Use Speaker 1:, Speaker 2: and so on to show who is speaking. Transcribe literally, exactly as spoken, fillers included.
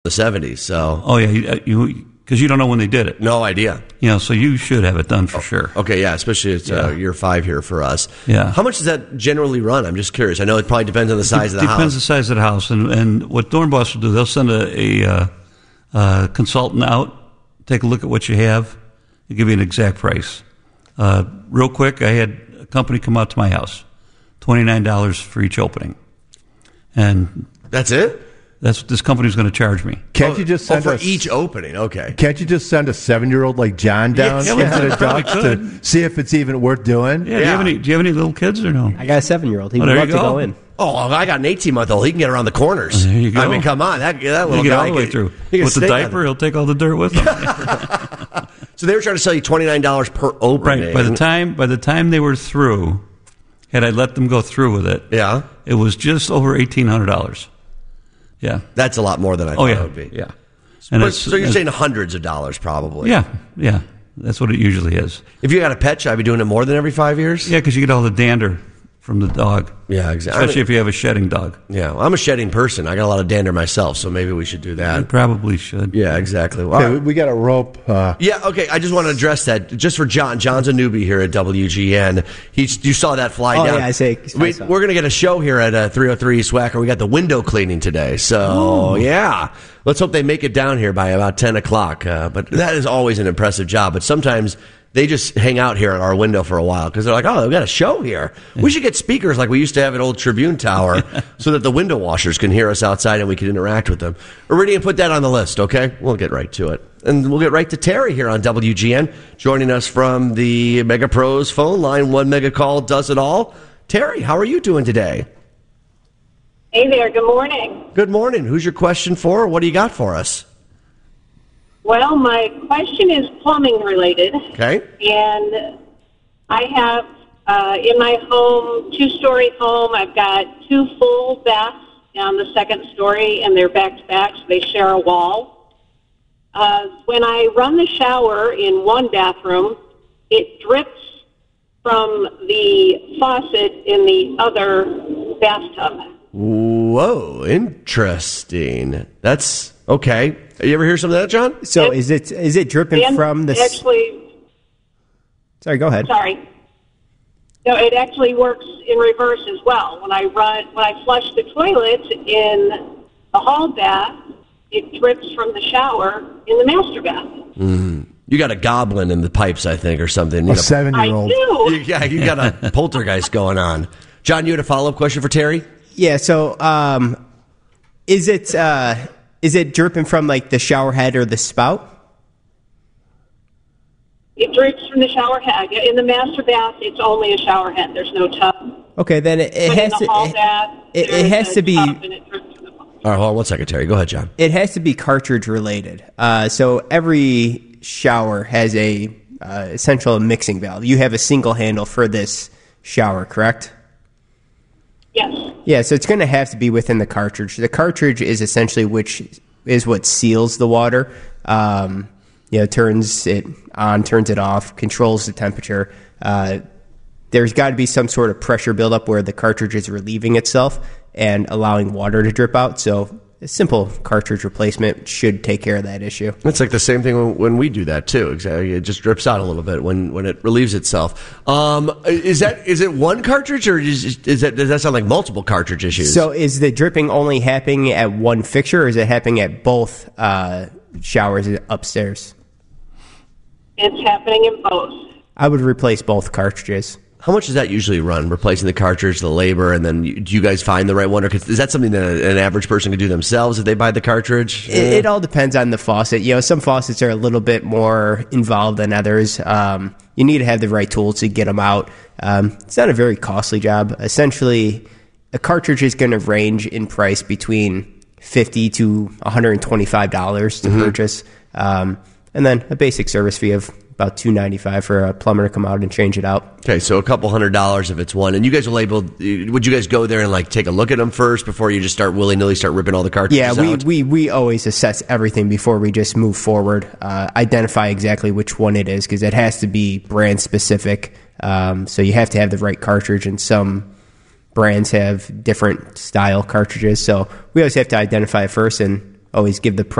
Speaker 1: the seventies. So,
Speaker 2: oh yeah, you because you, you don't know when they did it.
Speaker 1: No idea.
Speaker 2: You know, so you should have it done for
Speaker 1: oh,
Speaker 2: sure.
Speaker 1: Okay, yeah, especially it's yeah. Uh, year five here for us.
Speaker 2: Yeah.
Speaker 1: How much does that generally run? I'm just curious. I know it probably depends on the size
Speaker 2: it
Speaker 1: of the
Speaker 2: depends
Speaker 1: house.
Speaker 2: Depends the size of the house, and and what Dornbos will do, they'll send a, a uh, uh, consultant out, take a look at what you have, and give you an exact price. Uh, real quick, I had a company come out to my house, twenty-nine dollars for each opening. And
Speaker 1: that's it?
Speaker 2: That's what this company's going to charge me.
Speaker 3: Can't
Speaker 1: oh,
Speaker 3: you just send
Speaker 1: oh, for
Speaker 3: us,
Speaker 1: each opening? Okay.
Speaker 3: Can't you just send a seven-year-old like John down
Speaker 2: yeah,
Speaker 3: into the Ducks to see if it's even worth doing?
Speaker 2: Yeah. Do you have any? Do you have any little kids or no?
Speaker 4: I got a seven-year-old. He
Speaker 2: oh,
Speaker 4: would love
Speaker 2: to
Speaker 4: go. go in.
Speaker 1: Oh, I got an eighteen-month-old. He can get around the corners.
Speaker 2: Oh, there you go.
Speaker 1: I mean, come on, that that little
Speaker 2: you get
Speaker 1: guy
Speaker 2: all the way
Speaker 1: can,
Speaker 2: through
Speaker 1: he
Speaker 2: with the diaper. He'll take all the dirt with him.
Speaker 1: So they were trying to sell you twenty-nine dollars per opening.
Speaker 2: Right. By the time by the time they were through, had I let them go through with it,
Speaker 1: yeah,
Speaker 2: it was just over eighteen hundred dollars. Yeah,
Speaker 1: that's a lot more than I thought
Speaker 2: oh, yeah.
Speaker 1: it would be.
Speaker 2: Yeah,
Speaker 1: and but, so you're saying hundreds of dollars, probably.
Speaker 2: Yeah, yeah, that's what it usually is.
Speaker 1: If you got a pet, should I be doing it more than every five years?
Speaker 2: Yeah, because you get all the dander from the dog.
Speaker 1: Yeah, exactly.
Speaker 2: Especially I mean, if you have a shedding dog.
Speaker 1: Yeah, well, I'm a shedding person. I got a lot of dander myself, so maybe we should do that.
Speaker 2: You probably should.
Speaker 1: Yeah, exactly. Well,
Speaker 3: okay, right. We got a rope. Uh,
Speaker 1: yeah, okay. I just want to address that just for John. John's a newbie here at W G N. He, you saw that fly
Speaker 4: oh,
Speaker 1: down.
Speaker 4: Yeah, I say. I
Speaker 1: we, we're going to get a show here at uh, three oh three Swacker. We got the window cleaning today, so oh. yeah. Let's hope they make it down here by about ten o'clock. Uh, but that is always an impressive job. But sometimes they just hang out here at our window for a while because they're like, oh, we've got a show here. We should get speakers like we used to have at Old Tribune Tower so that the window washers can hear us outside and we can interact with them. Iridian, put that on the list, okay? We'll get right to it. And we'll get right to Terry here on W G N, joining us from the Mega Pros phone line. One mega call does it all. Terry, how are you doing today?
Speaker 5: Hey there, good morning.
Speaker 1: Good morning. Who's your question for? What do you got for us?
Speaker 5: Well, my question is plumbing related.
Speaker 1: Okay.
Speaker 5: And I have, uh, in my home, two-story home, I've got two full baths on the second story, and they're back-to-back, so they share a wall. Uh, when I run the shower in one bathroom, it drips from the faucet in the other bathtub.
Speaker 1: Whoa, interesting. That's okay. You ever hear some of that, John?
Speaker 4: So and, is it is it dripping
Speaker 5: and
Speaker 4: from the?
Speaker 5: Actually,
Speaker 4: sorry, go ahead.
Speaker 5: Sorry. No, it actually works in reverse as well. When I run, when I flush the toilet in the hall bath, it drips from the shower in the master bath.
Speaker 1: Mm. You got a goblin in the pipes, I think, or something. You
Speaker 3: a seven-year-old.
Speaker 5: I do.
Speaker 1: You, yeah, you got a poltergeist going on. John, you had a follow-up question for Terry?
Speaker 4: Yeah. So, um, is it? Uh, Is it dripping from, like, the shower head or the spout?
Speaker 5: It drips from the shower head. In the master bath, it's only a shower head. There's no tub.
Speaker 4: Okay, then it, it has to.
Speaker 5: It,
Speaker 4: bath, it, it has to be.
Speaker 1: All right, hold on one second, Terry. Go ahead, John.
Speaker 4: It has to be cartridge related. Uh, so every shower has a uh, essential mixing valve. You have a single handle for this shower, correct?
Speaker 5: Yes.
Speaker 4: Yeah, so it's going to have to be within the cartridge. The cartridge is essentially which is what seals the water. Um, you know, turns it on, turns it off, controls the temperature. Uh, there's got to be some sort of pressure buildup where the cartridge is relieving itself and allowing water to drip out. So a simple cartridge replacement should take care of that issue.
Speaker 1: It's like the same thing when, when we do that too. Exactly, it just drips out a little bit when, when it relieves itself. Um, is that is it one cartridge or is, is that does that sound like multiple cartridge issues?
Speaker 4: So is the dripping only happening at one fixture, or is it happening at both uh, showers upstairs?
Speaker 5: It's happening in both.
Speaker 4: I would replace both cartridges.
Speaker 1: How much does that usually run, replacing the cartridge, the labor, and then you, do you guys find the right one? Or is that something that an average person can do themselves if they buy the cartridge?
Speaker 4: It, it all depends on the faucet. You know, some faucets are a little bit more involved than others. Um, you need to have the right tools to get them out. Um, it's not a very costly job. Essentially, a cartridge is going to range in price between fifty dollars to one hundred twenty-five dollars to mm-hmm. purchase. Um, and then a basic service fee of about two dollars and ninety-five cents for a plumber to come out and change it out.
Speaker 1: Okay, so a couple hundred dollars if it's one. And you guys will able, would you guys go there and like take a look at them first before you just start willy-nilly start ripping all the cartridges
Speaker 4: yeah, we,
Speaker 1: out?
Speaker 4: we, we always assess everything before we just move forward. Uh, identify exactly which one it is because it has to be brand specific. Um, so you have to have the right cartridge, and some brands have different style cartridges. So we always have to identify it first, and always give the